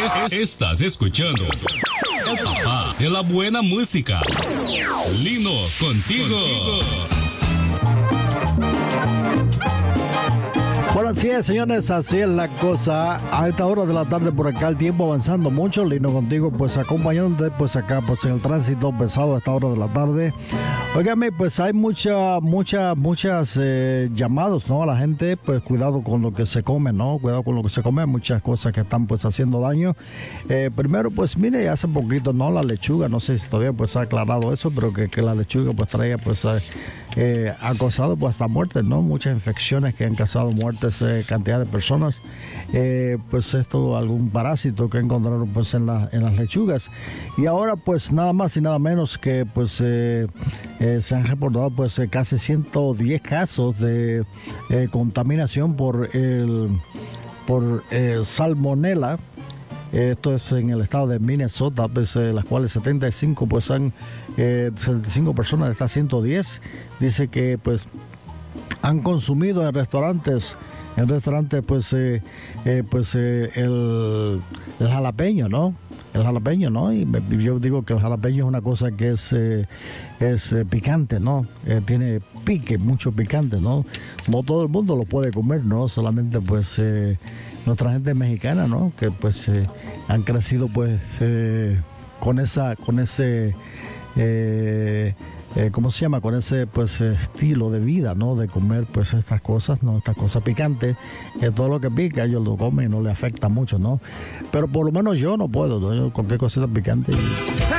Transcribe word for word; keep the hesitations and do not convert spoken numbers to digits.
Es- estás escuchando el papá de la buena música. Lino, contigo. Bueno, así es, señores, así es la cosa. A esta hora de la tarde por acá el tiempo avanzando mucho. Lino contigo, pues acompañándote pues acá pues en el tránsito pesado a esta hora de la tarde. Óigame, pues hay mucha, mucha, muchas eh, llamados, ¿no? A la gente, pues cuidado con lo que se come, ¿no? Cuidado con lo que se come, hay muchas cosas que están pues haciendo daño. Eh, primero, pues mire, hace poquito, ¿no? La lechuga, no sé si todavía pues ha aclarado eso, pero que, que la lechuga pues traía pues eh, eh, ha causado pues hasta muertes, ¿no? Muchas infecciones que han causado muertes, eh, cantidad de personas. Eh, pues esto, algún parásito que encontraron pues en, la, en las lechugas. Y ahora pues nada más y nada menos que pues eh, eh, se han reportado pues eh, casi ciento diez casos de eh, contaminación por el por eh, salmonela. Esto es en el estado de Minnesota, pues, eh, las cuales setenta y cinco pues han eh, setenta y cinco personas de estas ciento diez dice que pues han consumido en restaurantes en restaurantes pues eh, eh, pues eh, el, el jalapeño, ¿no? El jalapeño, ¿no? Y me, yo digo que el jalapeño es una cosa que es eh, es eh, picante, ¿no? Eh, tiene pique, mucho picante, ¿no? No todo el mundo lo puede comer, ¿no? Solamente pues eh, nuestra gente mexicana, ¿no? Que pues eh, han crecido pues eh, con esa con ese eh, Eh, ¿cómo se llama? Con ese pues estilo de vida, ¿no? De comer pues estas cosas, ¿no? Estas cosas picantes, eh, todo lo que pica ellos lo comen y no le afecta mucho, ¿no? Pero por lo menos yo no puedo, ¿no? Yo cualquier cosita picante.